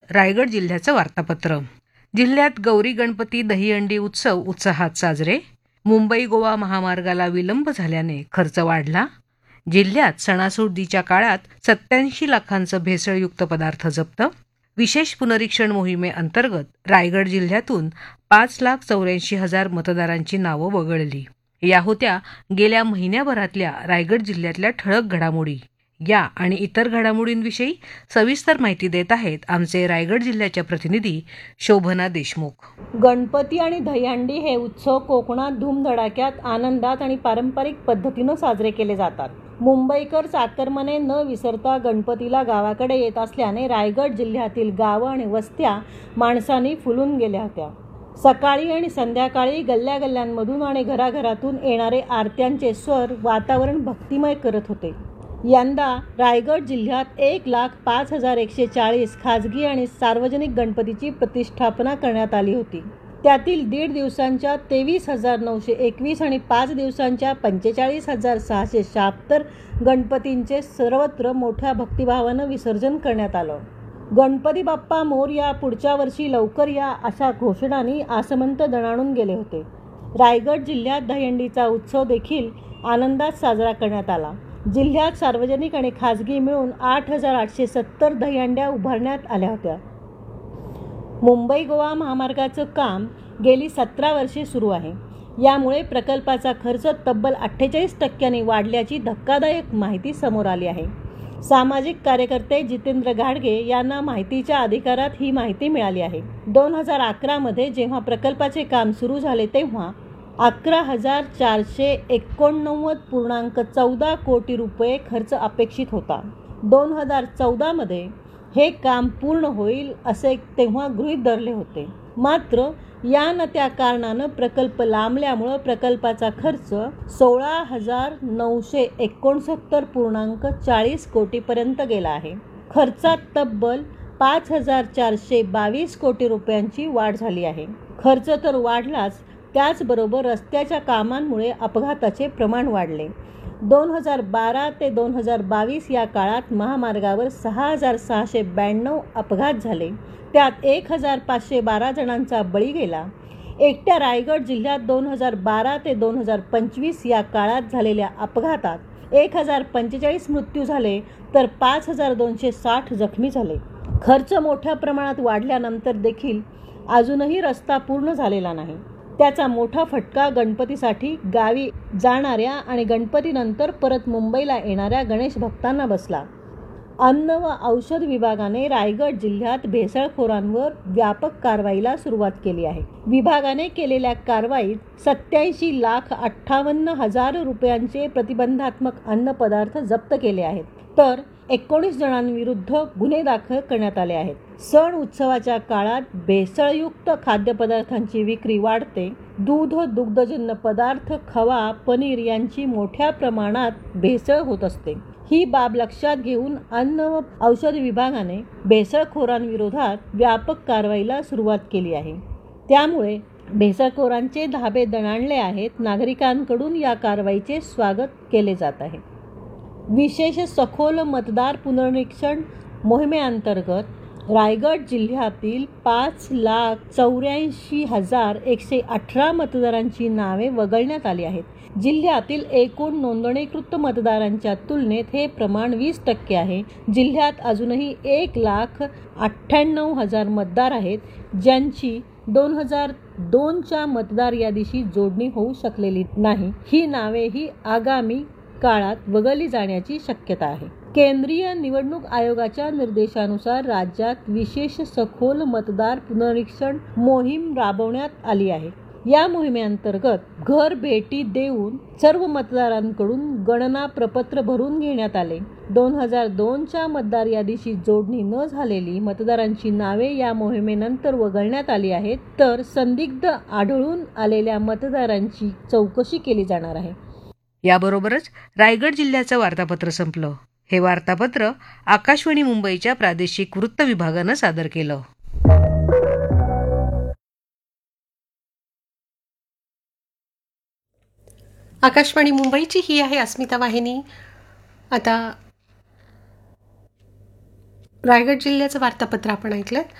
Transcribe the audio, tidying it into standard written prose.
रायगड जिल्ह्याचं वार्तापत्र. जिल्ह्यात गौरी गणपती दहीहंडी उत्सव उत्साहात साजरे. मुंबई गोवा महामार्गाला विलंब झाल्याने खर्च वाढला. जिल्ह्यात सणासुदीच्या काळात 87 लाखांचं भेसळयुक्त पदार्थ जप्त. विशेष पुनरीक्षण मोहिमेअंतर्गत रायगड जिल्ह्यातून 5,84,000 मतदारांची नावं वगळली. या होत्या गेल्या महिन्याभरातल्या रायगड जिल्ह्यातल्या ठळक घडामोडी. या आणि इतर घडामोडींविषयी सविस्तर माहिती देत आहेत आमचे रायगड जिल्ह्याच्या प्रतिनिधी शोभना देशमुख. गणपती आणि दहीहंडी हे उत्सव कोकणात धूमधडाक्यात, आनंदात आणि पारंपरिक पद्धतीनं साजरे केले जातात. मुंबईकर चाकरमाने न विसरता गणपतीला गावाकडे येत असल्याने रायगड जिल्ह्यातील गावं आणि वस्त्या माणसांनी फुलून गेल्या होत्या. सकाळी आणि संध्याकाळी गल्ल्यागल्ल्यांमधून आणि घराघरातून येणारे आरत्यांचे स्वर वातावरण भक्तिमय करत होते. यंदा रायगड जिल्ह्यात 1,05,140 खाजगी आणि सार्वजनिक गणपतीची प्रतिष्ठापना करण्यात आली होती. त्यातील 1.5 दिवसांच्या 23,921 आणि 5 दिवसांच्या 45,676 गणपतींचे सर्वत्र मोठ्या भक्तिभावानं विसर्जन करण्यात आलं. गणपती बाप्पा मोरया, पुढच्या वर्षी लवकर या अशा घोषणांनी आसमंत दणाणून गेले होते. रायगड जिल्ह्यात दहीहंडीचा उत्सव देखील आनंदात साजरा करण्यात आला. जिल्ह्यात सार्वजनिक आणि खाजगी मिळून 8,870 दहीहंड्या उभारण्यात आल्या होत्या. मुंबई गोवा महामार्गाचं काम गेली 17 वर्षे सुरू आहे. यामुळे प्रकल्पाचा खर्च तब्बल 48% वाढल्याची धक्कादायक माहिती समोर आली आहे. सामाजिक कार्यकर्ते जितेंद्र घाडगे यांना माहितीच्या अधिकारात ही माहिती मिळाली आहे. 2011 जेव्हा प्रकल्पाचे काम सुरू झाले तेव्हा 11,489.14 कोटी रुपये खर्च अपेक्षित होता. 2014 हे काम पूर्ण होईल असे तेव्हा गृहीत धरले होते. मात्र या न त्या कारणानं प्रकल्प लांबल्यामुळं प्रकल्पाचा खर्च 16,969.40 कोटीपर्यंत गेला आहे. खर्चात तब्बल 5,422 कोटी रुपयांची वाढ झाली आहे. खर्च तर वाढलाच, त्याचबरोबर रस्त्याच्या कामांमुळे अपघाताचे प्रमाण वाढले. 2012 ते 2022 या काळात महामार्गावर 6,692 अपघात झाले. त्यात 1,512 जणांचा बळी गेला. एकट्या रायगड जिल्ह्यात 2012 ते 2025 या काळात झालेल्या अपघातात 1,045 मृत्यू झाले तर 5,260 जखमी झाले. खर्च मोठ्या प्रमाणात वाढल्यानंतर देखील अजूनही रस्ता पूर्ण झालेला नाही. त्याचा मोठा फटका गणपतीसाठी गावी जाणाऱ्या आणि गणपतीनंतर परत मुंबईला येणाऱ्या गणेश भक्तांना बसला. अन्न व औषध विभागाने रायगड जिल्ह्यात भेसळखोरांवर व्यापक कारवाईला सुरुवात केली आहे. विभागाने केलेल्या कारवाईत 87,58,000 रुपयांचे प्रतिबंधात्मक अन्नपदार्थ जप्त केले आहेत, तर 19 जणांविरुद्ध गुन्हे दाखल करण्यात आले आहेत. सण उत्सवाच्या काळात भेसळयुक्त खाद्यपदार्थांची विक्री वाढते. दूध, दुग्धजन्य पदार्थ, खवा, पनीर यांची मोठ्या प्रमाणात भेसळ होत असते. ही बाब लक्षात घेऊन अन्न व औषध विभागाने भेसळखोरांविरोधात व्यापक कारवाईला सुरुवात केली आहे. त्यामुळे भेसळखोरांचे धाबे दणाणले आहेत. नागरिकांकडून या कारवाईचे स्वागत केले जात आहे. विशेष सखोल मतदार पुनरीक्षण मोहिमेअंतर्गत रायगड जिल्ह्यातील 5,84,118 मतदारांची नावे वगळण्यात आली आहेत. जिल्ह्यातील एकूण नोंदणीकृत मतदारांच्या तुलनेत हे प्रमाण 20% आहे. जिल्ह्यात अजूनही 1,98,000 मतदार आहेत, ज्यांची 2002च्या मतदार यादीशी जोडणी होऊ शकलेली नाही. ही नावेही आगामी काळात वगळली जाण्याची शक्यता आहे. केंद्रीय निवडणूक आयोगाच्या निर्देशानुसार राज्यात विशेष सखोल मतदार पुनरीक्षण मोहीम राबवण्यात आली आहे. या मोहिमेअंतर्गत घर भेटी देऊन सर्व मतदारांकडून गणना प्रपत्र भरून घेण्यात आले. 2002च्या मतदार यादीशी जोडणी न झालेली मतदारांची नावे या मोहिमेनंतर वगळण्यात आली आहेत, तर संदिग्ध आढळून आलेल्या मतदारांची चौकशी केली जाणार आहे. याबरोबरच रायगड जिल्ह्याचं वार्तापत्र संपलं. हे वार्तापत्र आकाशवाणी मुंबईच्या प्रादेशिक वृत्त विभागानं सादर केलं. आकाशवाणी मुंबईची ही आहे अस्मिता वाहिनी. आता रायगड जिल्ह्याचं वार्तापत्र आपण ऐकलं.